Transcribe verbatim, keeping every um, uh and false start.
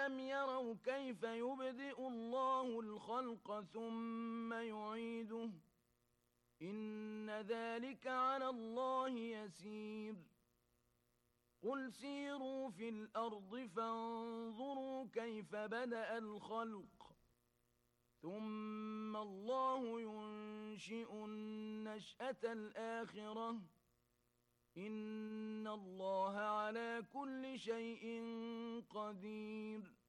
أَوَلَمْ يَرَوْا كَيْفَ يُبْدِئُ اللَّهُ الْخَلْقَ ثُمَّ يُعِيدُهُ إِنَّ ذَلِكَ عَلَى اللَّهِ يَسِيرٌ قُلْ سِيرُوا فِي الْأَرْضِ فَانظُرُوا كَيْفَ بَدَأَ الْخَلْقَ ثُمَّ اللَّهُ يُنشِئُ النَّشْأَةَ الْآخِرَةَ ۚ إِنَّ اللَّهَ عَلَى كُلِّ شَيْءٍ قَدِيرٌ